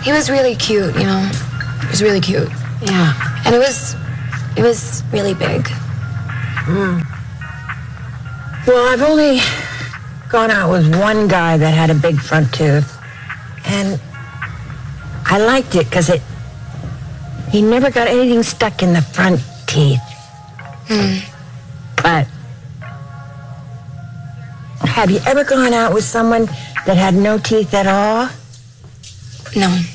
He was really cute, you know. He was really cute. Yeah. And it was really big. Well, I've only gone out with one guy that had a big front tooth. And I liked it because he never got anything stuck in the front teeth. But have you ever gone out with someone that had no teeth at all? No.